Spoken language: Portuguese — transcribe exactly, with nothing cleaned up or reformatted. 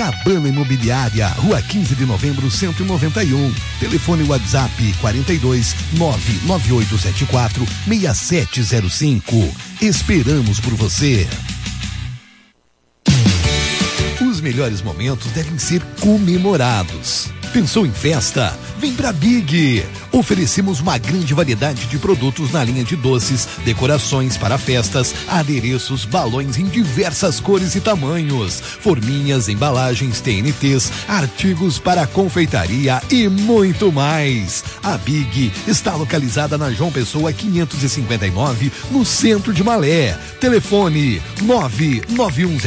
Cabana Imobiliária, Rua quinze de novembro, cento e noventa e um. Telefone WhatsApp quarenta e dois, nove nove oito sete quatro, seis sete zero cinco. Esperamos por você. Os melhores momentos devem ser comemorados. Pensou em festa? Vem pra Big! Oferecemos uma grande variedade de produtos na linha de doces, decorações para festas, adereços, balões em diversas cores e tamanhos, forminhas, embalagens, T N Ts, artigos para confeitaria e muito mais. A Big está localizada na João Pessoa quinhentos e cinquenta e nove, no centro de Malé. Telefone nove nove um